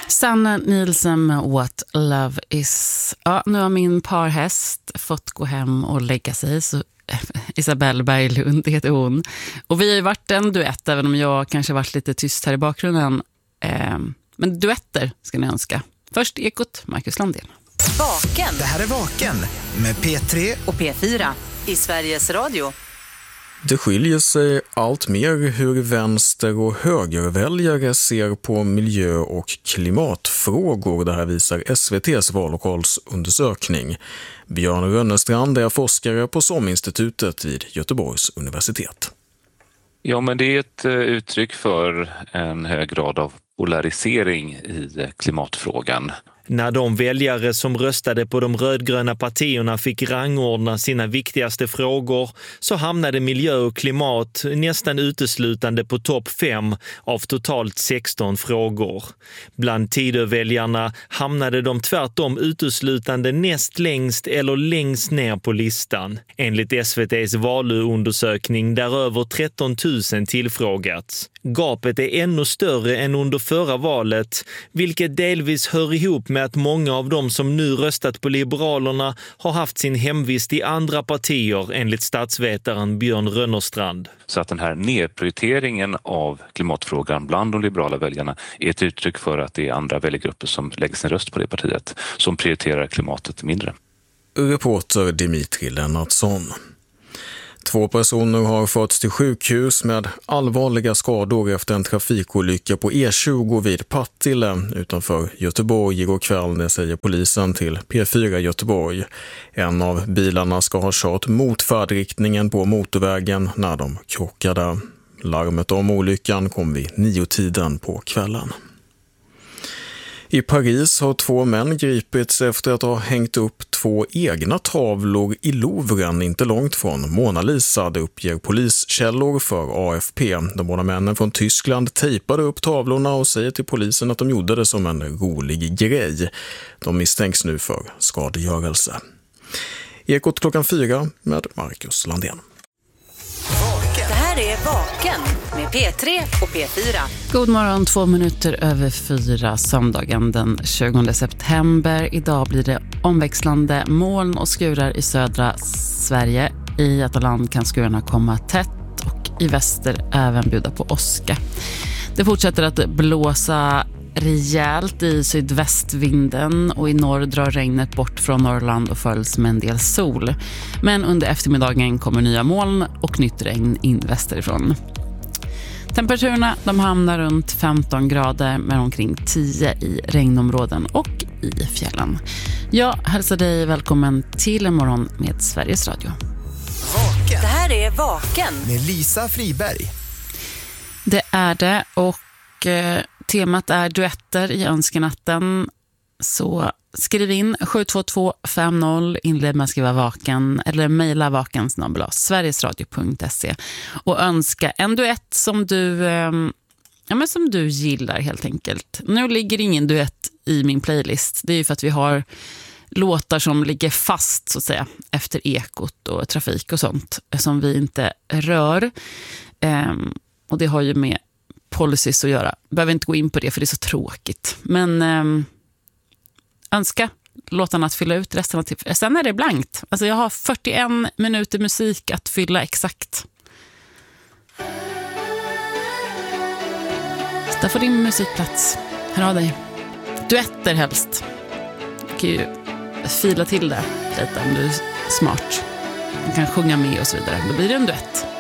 Sanna Nielsen med What Love Is. Ja, nu har min parhäst fått gå hem och lägga sig. Så Isabelle Berglund heter hon. Och vi har ju varit en duett, även om jag kanske varit lite tyst här i bakgrunden. Men duetter ska ni önska. Först Ekot, Marcus Landén. Vaken. Det här är Vaken med P3 och P4 i Sveriges Radio. Det skiljer sig allt mer hur vänster- och högerväljare ser på miljö- och klimatfrågor. Det här visar SVT:s vallokalsundersökning. Björn Rönnestrand är forskare på SOM-institutet vid Göteborgs universitet. Ja, men det är ett uttryck för en hög grad av polarisering i klimatfrågan. När de väljare som röstade på de rödgröna partierna fick rangordna sina viktigaste frågor så hamnade miljö och klimat nästan uteslutande på topp 5 av totalt 16 frågor. Bland Tidöväljarna hamnade de tvärtom uteslutande näst längst eller längst ner på listan. Enligt SVT:s valundersökning där över 13 000 tillfrågats. Gapet är ännu större än under förra valet, vilket delvis hör ihop med att många av dem som nu röstat på Liberalerna har haft sin hemvist i andra partier, enligt statsvetaren Björn Rönnestrand. Så att den här nedprioriteringen av klimatfrågan bland de liberala väljarna är ett uttryck för att det är andra väljargrupper som lägger sin röst på det partiet som prioriterar klimatet mindre. Reporter Dimitri Lennartsson. 2 personer har förts till sjukhus med allvarliga skador efter en trafikolycka på E20 vid Partille utanför Göteborg igår kväll, det säger polisen till P4 Göteborg. En av bilarna ska ha kört mot färdriktningen på motorvägen när de krockade. Larmet om olyckan kom vid 9-tiden på kvällen. I Paris har 2 män gripits efter att ha hängt upp 2 egna tavlor i Louvren inte långt från Mona Lisa, det uppger poliskällor för AFP. De båda männen från Tyskland tejpade upp tavlorna och säger till polisen att de gjorde det som en rolig grej. De misstänks nu för skadegörelse. Ekot klockan 4 med Marcus Landén. Det här är Vaken med P3 och P4. God morgon, 2 minuter över 4, söndagen den 20 september. Idag blir det omväxlande moln och skurar i södra Sverige. I Götaland kan skurarna komma tätt och i väster även bjuda på åska. Det fortsätter att blåsa rejält i sydvästvinden och i norr drar regnet bort från Norrland och följs med en del sol. Men under eftermiddagen kommer nya moln och nytt regn in västerifrån. Temperaturerna de hamnar runt 15 grader med omkring 10 i regnområden och i fjällen. Jag hälsar dig välkommen till en morgon med Sveriges Radio. Vaken. Det här är Vaken med Lisa Friberg. Det är det och temat är duetter i önskenatten. Så skriv in 72250, inled med att skriva vaken eller mejla vaken@sverigesradio.se och önska en duett som som du gillar helt enkelt. Nu ligger ingen duett i min playlist. Det är ju för att vi har låtar som ligger fast så att säga efter ekot och trafik och sånt som vi inte rör. Och det har ju med policies att göra. Behöver inte gå in på det för det är så tråkigt. Men önska låtarna att fylla ut resten av tiden. Sen är det blankt. Alltså jag har 41 minuter musik att fylla exakt. Så där får din musikplats. Hör av dig. Duetter helst. Du kan ju fila till det lite om du är smart. Du kan sjunga med och så vidare. Då blir det en duett.